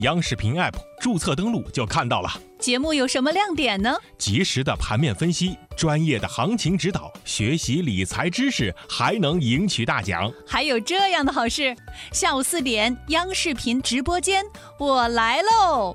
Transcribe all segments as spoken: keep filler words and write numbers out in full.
央視頻 App 註冊登錄就看到了。 節目有什麼亮點呢？ 及時的盤面分析，專業的行情指導，學習理財知識，還能贏取大獎。 還有這樣的好事，下午四點央視頻直播間，我來嘍！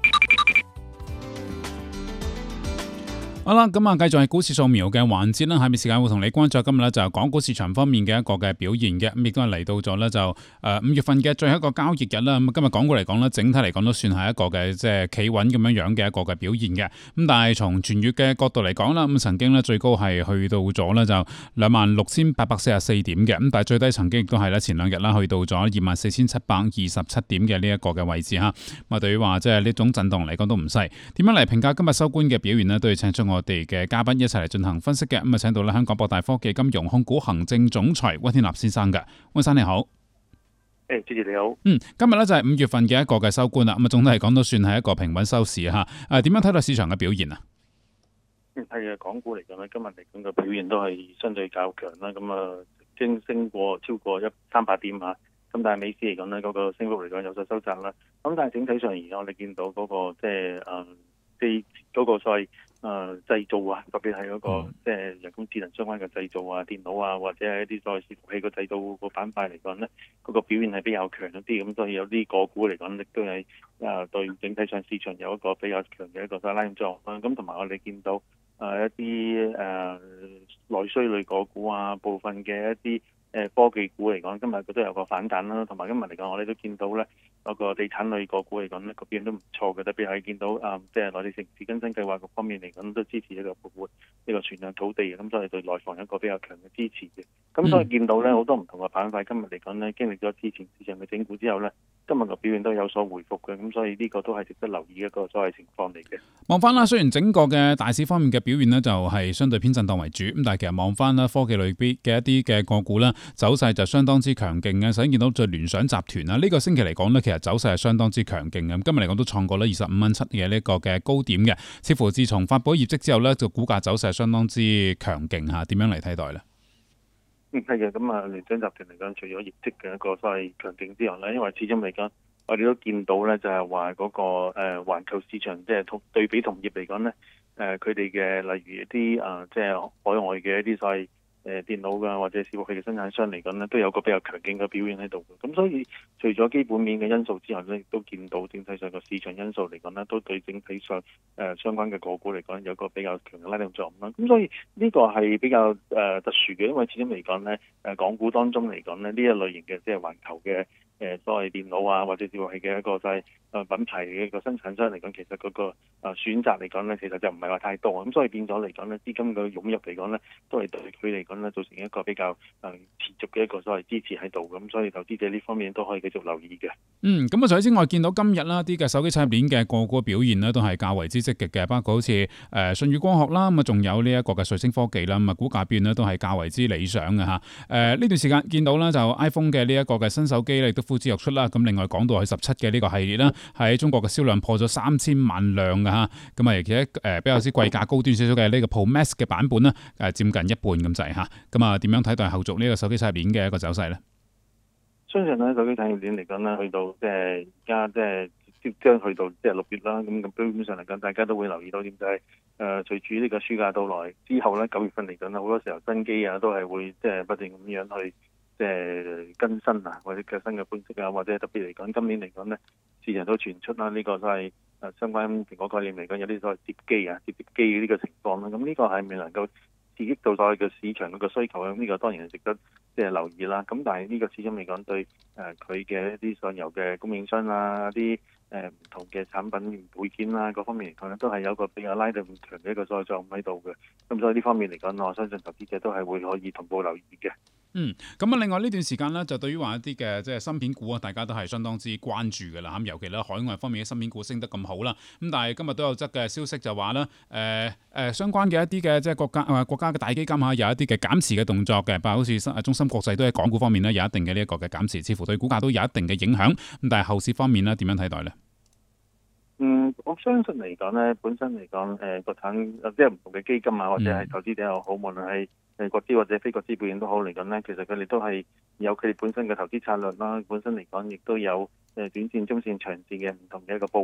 好啦，咁啊，繼續係股市掃描嘅環節啦。下面時間會同你關注今日咧就係港股市場方面嘅一個嘅表現嘅，咁亦都係嚟到咗咧就誒五月份嘅最後一個交易日啦。咁今日港股嚟講咧，整體嚟講都算係一個嘅即係企穩咁樣樣嘅一個嘅表現嘅。咁但係從全月嘅角度嚟講啦，咁曾經咧最高係去到咗咧就兩萬六千八百四十四點嘅，咁但係最低曾經亦都係咧前兩日啦去到咗二萬四千七百二十七點嘅呢一個嘅位置嚇。咁啊，對於話即係呢種震動嚟講都唔細。點樣嚟評價今日收官嘅表現呢？都要請出我。我哋嘅嘉賓一齊嚟進行分析嘅，咁啊請到咧香港博大科技金融控股行政總裁溫天納先生嘅，溫生你好。 誒，主持你好。 嗯，今日咧就係五月份嘅一個嘅收官啦，咁啊總體嚟講都算係一個平穩收市吓。誒，點樣睇到市場嘅表現啊？ 嗯，係啊，港股嚟講咧，今日嚟講嘅表現都係相對較強啦。咁啊，升升過超過一三百點吓。咁但係美市嚟講咧，嗰個升幅嚟講有所收窄啦。咁但係整體上而家我哋見到嗰個即係誒。即嗰個所謂誒製造啊，特別係嗰個即係人工智能相關嘅製造啊、電腦啊，或者係一啲所謂伺服器個製造個板塊嚟講咧，嗰個表現係比較強一啲，咁所以有啲個股嚟講亦都係誒對整體上市場有一個比較強嘅一個拉動作用啦。咁同埋我哋見到誒一啲誒內需類個股啊，部分嘅一啲誒科技股嚟講，今日佢都有個反彈啦。同埋今日嚟講，我哋都見到咧。嗰個地產類個股嚟講咧，個表現都唔錯嘅，特別係見到啊，即係內地城市更新計劃各方面嚟講都支持一個復活呢個存量土地嘅，咁所以對內房有一個比較強嘅支持嘅。咁所以見到咧好多唔同嘅板塊，今日嚟講咧經歷咗之前市場嘅整固之後咧，今日個表現都有所回復嘅，咁所以呢個都係值得留意一個所謂情況嚟嘅。 望翻啦，雖然整個嘅大市方面嘅表現呢就係相對偏震盪為主，咁但係其實望翻啦科技類別嘅一啲嘅個股啦，走勢就相當之強勁嘅。首先見到就聯想集團啦，呢個星期嚟講呢，其實走勢係相當之強勁嘅。今日嚟講都創過咧二十五蚊七嘅呢個嘅高點嘅，似乎自從發佈業績之後呢，就股價走勢係相當之強勁嚇。點樣嚟睇待呢？ 嗯，係嘅。咁啊，聯想集團嚟講，除咗業績嘅一個所謂強勁之外咧，因為始終嚟講，我哋都見到咧，就係話嗰個誒環球市場，即係同對比同業嚟講咧，誒佢哋嘅例如一啲啊，即係海外嘅一啲所謂誒電腦嘅或者伺服器嘅生產商嚟講咧，都有個比較強勁嘅表現喺度嘅。咁所以除咗基本面嘅因素之外咧，亦都見到整體上個市場因素嚟講咧，都對整體上誒、呃、相關嘅個股嚟講有個比較強嘅拉動作用啦。咁所以呢個係比較誒、呃、特殊嘅，因為始終嚟講咧，誒港股當中嚟講咧，呢一類型嘅即係環球嘅。誒所謂電腦啊，或者伺服器嘅一個就係誒品牌嘅一個生產商嚟講，其實嗰個誒選擇嚟講咧，其實就唔係話太多，咁所以變咗嚟講咧，資金嘅湧入嚟講咧，都係對佢嚟講咧造成一個比較誒持續嘅一個所謂支持喺度，咁所以投資者呢方面都可以繼續留意嘅。 嗯，咁啊，除此之外，見到今日啦，啲嘅手機產業鏈嘅個股表現呢，都係較為之積極嘅，包括好似誒舜宇光學啦，咁啊仲有呢一個嘅瑞聲科技啦，咁啊股價表現呢都係較為之理想嘅嚇。誒、呃、呢段時間見到啦，就 iPhone 嘅呢一個嘅新手機咧，亦都呼之欲出啦。咁另外講到係十七嘅呢個系列啦，喺中國嘅銷量破咗三千萬輛嘅嚇。咁啊，而且誒比較之貴價高端少少嘅呢個 Pro Max 嘅版本呢，誒佔近一半咁滯嚇。咁啊，點樣睇待後續呢個手機產業鏈嘅一個走勢呢？ 相信咧手機產業鏈嚟講咧，去到即係而家即係即將去到即係六月啦。咁咁基本上嚟講，大家都會留意到點解誒隨住呢個暑假到來之後咧，九月份嚟講咧，好多時候新機啊都係會即係不斷咁樣去。即係更新啊，或者嘅新嘅款式啊，或者特別嚟講，今年嚟講咧，市場都傳出啦，呢個都係誒相關蘋果概念嚟講，有啲所謂摺機啊、摺疊機呢個情況啦。咁呢個係咪能夠刺激到所謂嘅市場嗰個需求咧？呢個當然係值得即係留意啦。咁但係呢個始終嚟講，對誒佢嘅一啲上游嘅供應商啊、啲誒唔同嘅產品配件啦，各方面嚟講咧，都係有個比較拉動強嘅一個所在作用喺度嘅。咁所以呢方面嚟講，我相信投資者都係會可以同步留意嘅。 嗯，咁啊，另外呢段時間呢，就對於話一啲嘅即係芯片股啊，大家都係相當之關注嘅啦。咁尤其咧海外方面嘅芯片股升得咁好啦，咁但係今日都有則嘅消息就話咧，誒、呃、誒、呃、相關嘅一啲嘅即係國家啊國家嘅大基金嚇有一啲嘅減持嘅動作嘅，包括好似中芯國際都喺港股方面呢有一定嘅呢一個嘅減持，似乎對股價都有一定嘅影響。咁但係後市方面呢點樣睇待呢？ 嗯，我相信嚟講咧，本身嚟講誒國產即係唔同嘅基金啊，或者係投資者又好，無論係誒國資或者非國資表現都好嚟講咧，其實佢哋都係有佢哋本身嘅投資策略啦。本身嚟講亦都有誒短線、中線、長線嘅唔同嘅一個佈